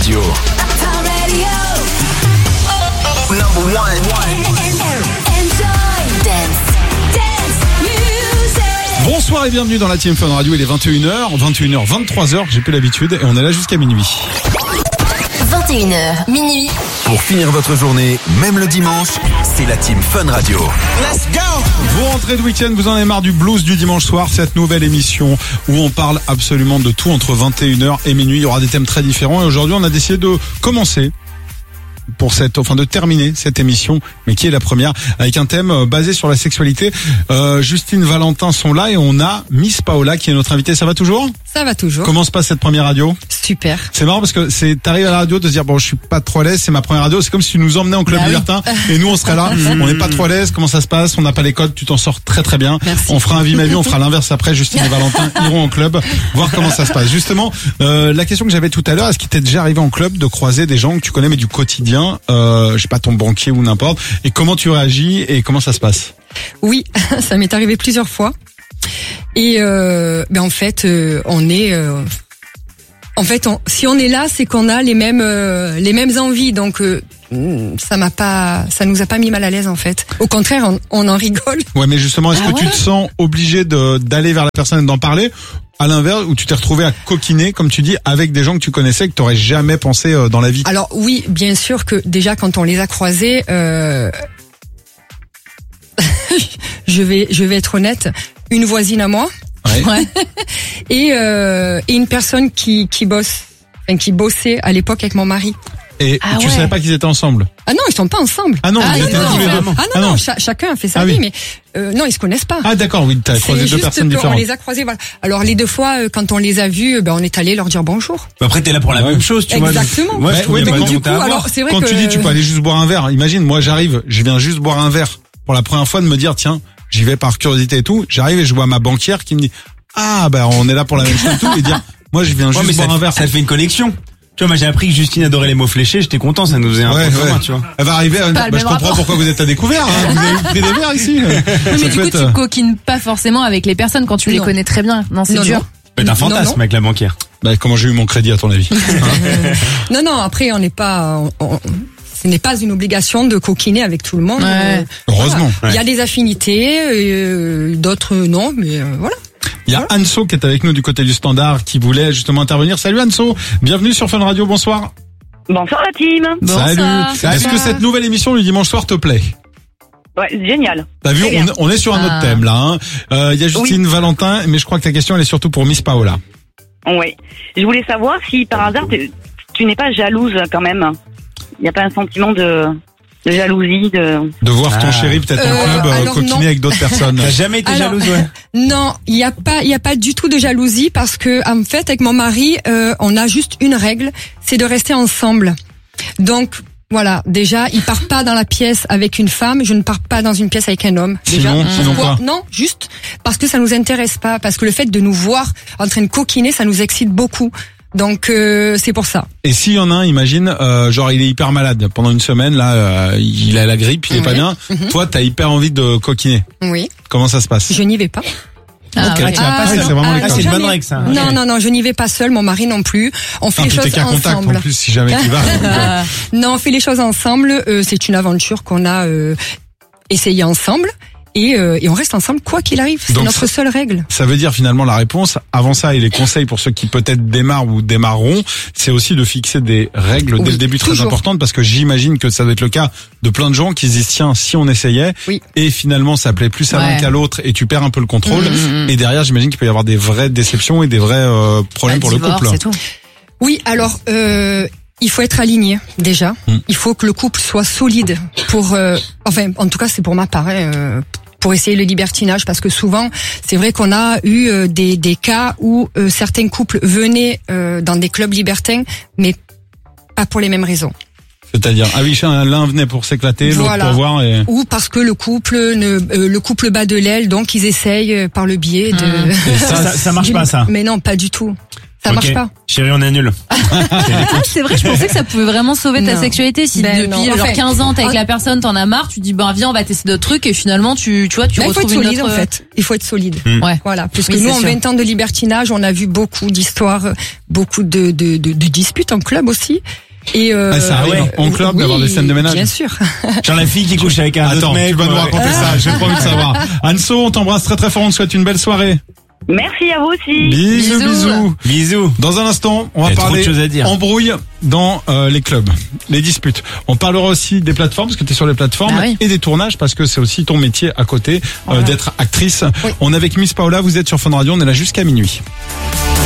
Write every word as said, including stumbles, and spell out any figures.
Radio. Number one. Bonsoir et bienvenue dans la Team Fun Radio. Il est vingt et une heures, vingt et une heures, vingt-trois heures, j'ai plus l'habitude et on est là jusqu'à minuit. vingt et une heures, minuit. Pour finir votre journée, même le dimanche, c'est la Team Fun Radio. Let's go! Vous rentrez de week-end, vous en avez marre du blues du dimanche soir, cette nouvelle émission où on parle absolument de tout entre vingt et une heures et minuit. Il y aura des thèmes très différents et aujourd'hui on a décidé de commencer pour cette, enfin de terminer cette émission, mais qui est la première, avec un thème basé sur la sexualité. Euh, Justine, Valentin sont là et on a Miss Paola qui est notre invitée. Ça va toujours? Ça va toujours. Comment se passe cette première radio? Super. C'est marrant parce que c'est, t'arrives à la radio de se dire bon, je suis pas trop à l'aise, c'est ma première radio. C'est comme si tu nous emmenais en club bah libertin oui. et nous on serait là. On n'est pas trop à l'aise. Comment ça se passe? On n'a pas les codes. Tu t'en sors très très bien. Merci. On fera un vie ma vie. On fera l'inverse après. Justine et Valentin iront en club voir comment ça se passe. Justement, euh, la question que j'avais tout à l'heure, est-ce qu'il t'est déjà arrivé en club de croiser des gens que tu connais mais du quotidien? Euh, je sais pas, ton banquier ou n'importe, et comment tu réagis et comment ça se passe? Oui, ça m'est arrivé plusieurs fois. Et euh, ben en fait, euh, on est, euh, en fait, on, si on est là, c'est qu'on a les mêmes, euh, les mêmes envies. Donc euh, ça m'a pas, ça nous a pas mis mal à l'aise en fait. Au contraire, on, on en rigole. Ouais, mais justement, est-ce Ah que ouais tu te sens obligé de d'aller vers la personne et d'en parler? À l'inverse, où tu t'es retrouvé à coquiner, comme tu dis, avec des gens que tu connaissais, que tu n'aurais jamais pensé dans la vie. Alors oui, bien sûr que déjà quand on les a croisés, euh... je vais, je vais être honnête, une voisine à moi, ouais. Ouais. et, euh, et une personne qui qui bosse, enfin, qui bossait à l'époque avec mon mari. Et ah tu ouais. savais pas qu'ils étaient ensemble? Ah non, ils sont pas ensemble. Ah non, ah, ils non, étaient non, tous les deux. Ah non, ah non, non. Ch- chacun a fait sa ah vie, oui. mais euh, non, ils se connaissent pas. Ah d'accord, oui, t'as croisé deux personnes différentes. On les a croisés, voilà. Alors les deux fois, euh, quand on les a vus, ben on est allé leur dire bonjour. Après, t'es là pour la ouais. même chose, tu Exactement. vois. Moi, je trouve ouais, qu'il y a mais pas de du honte coup, à avoir. alors c'est vrai Quand que tu dis tu peux aller juste boire un verre, imagine, moi j'arrive, je viens juste boire un verre pour la première fois de me dire tiens, j'y vais par curiosité et tout. J'arrive et je vois ma banquière qui me dit ah ben on est là pour la même chose et tout et dire moi je viens Ouais, juste mais boire ça, un verre. ça te fait une connexion. Tu vois, moi j'ai appris que Justine adorait les mots fléchés, j'étais content, ça nous faisait un Ouais, point ouais. commun, tu vois. Elle va arriver, elle, Pas bah, le je même comprends rapport. pourquoi vous êtes à découvert, hein. Vous avez pris des verres ici. Mais Ça du peut coup, être- tu coquines pas forcément avec les personnes quand tu les Non. connais très bien. Non, c'est Non, dur. non. Mais t'as un Non, fantasme non. avec la banquière. Bah, comment j'ai eu mon crédit à ton avis? Non, non. Après, on n'est pas. On, on- ce n'est pas une obligation de coquiner avec tout le monde. Ouais. Euh, Heureusement. voilà. Il y a des affinités, euh, d'autres non, mais euh, voilà. Il y a Anso qui est avec nous du côté du Standard qui voulait justement intervenir. Salut Anso, bienvenue sur Fun Radio, bonsoir. Bonsoir la team. Bonsoir. Salut. Est-ce que cette nouvelle émission du dimanche soir te plaît? Ouais, génial. T'as vu, Très bien. on, on est sur un autre Ah. thème là. Hein. Euh, il y a Justine, Oui. Valentin, mais je crois que ta question elle est surtout pour Miss Paola. Ouais. Je voulais savoir si par hasard tu, tu n'es pas jalouse quand même. Il n'y a pas un sentiment de, de jalousie, de. De voir ton Ah. chéri peut-être en Euh, club euh, alors coquiner non. avec d'autres personnes. T'as jamais été Alors, jalouse, ouais. Non, il y a pas, il y a pas du tout de jalousie parce que en fait, avec mon mari, euh, on a juste une règle, c'est de rester ensemble. Donc voilà, déjà, il part pas dans la pièce avec une femme, je ne pars pas dans une pièce avec un homme. Déjà, Sinon, sinon Pourquoi quoi? Non, juste parce que ça nous intéresse pas, parce que le fait de nous voir en train de coquiner, ça nous excite beaucoup. Donc euh, c'est pour ça. Et s'il y en a un, imagine, euh, genre il est hyper malade pendant une semaine, là, euh, il a la grippe, il est pas Ouais. bien. Mhm. Toi, t'as hyper envie de coquiner. Oui, Comment ça se passe? je n'y vais pas. Ah, Ok. ouais. tu vas pas Ah, seul. non. C'est vraiment Ah, les Ah, codes. c'est une jamais. bonne règle, ça. Non, non, non, je n'y vais pas seule, mon mari non plus. On fait Ah, les puis t'es choses qu'un contact ensemble. en plus si jamais tu vas. donc, euh, Non, on fait les choses ensemble. Euh, c'est une aventure qu'on a euh, essayé ensemble et, euh, et on reste ensemble quoi qu'il arrive. C'est Donc notre ça- seule règle. Ça veut dire finalement la réponse. Avant ça, et les conseils pour ceux qui peut-être démarrent ou démarreront, c'est aussi de fixer des règles dès Oui, le début très toujours. importantes parce que j'imagine que ça doit être le cas de plein de gens qui se disent tiens, si on essayait Oui. et finalement ça plaît plus à l'un Ouais. qu'à l'autre et tu perds un peu le contrôle Mmh, mmh. et derrière j'imagine qu'il peut y avoir des vraies déceptions et des vrais euh, problèmes Bah, pour divorce, le couple. c'est tout. Oui, alors euh, il faut être aligné déjà. Mm. Il faut que le couple soit solide pour. Euh, enfin, en tout cas, c'est pour ma part. hein, euh, pour essayer le libertinage parce que souvent c'est vrai qu'on a eu euh, des, des cas où euh, certains couples venaient euh, dans des clubs libertins mais pas pour les mêmes raisons. C'est-à-dire, ah oui, l'un venait pour s'éclater, l'autre Voilà. pour voir et... Ou parce que le couple ne, euh, le couple bat de l'aile, donc ils essayent euh, par le biais de. Mmh. Et ça, ça, ça marche pas, ça. Mais non, pas du tout. Ça Ok. marche pas. Chérie, on annule. Ah, c'est vrai, je pensais que ça pouvait vraiment sauver ta Non. sexualité. Si Ben depuis non. genre Enfin, quinze ans t'es avec ah. la personne, t'en as marre, tu dis ben viens on va tester d'autres trucs et finalement tu tu vois tu Là, il faut être retrouves une solide autre. en fait. Il faut être solide. Ouais. Voilà, puisque Oui, nous, c'est en sûr. vingt ans de libertinage, on a vu beaucoup d'histoires, euh, beaucoup de, de, de, de disputes en club aussi. Et euh, Ah, ça arrive ouais. en club d'avoir des scènes de ménage. Bien sûr. Genre la fille qui couche avec un autre Attends, mec. tu vas nous ouais. raconter ça, j'ai pas envie de savoir. Anso, on t'embrasse très très fort, on te souhaite une belle soirée. Merci à vous aussi. Bisous, Bisous. bisous. Bisous. Dans un instant, on Il va y a trop parler de choses à dire. embrouille dans euh, les clubs, les disputes. On parlera aussi des plateformes, parce que tu es sur les plateformes, Ah oui. et des tournages, parce que c'est aussi ton métier à côté euh, Voilà. d'être actrice. Oui. On est avec Miss Paola, vous êtes sur Fun Radio, on est là jusqu'à minuit.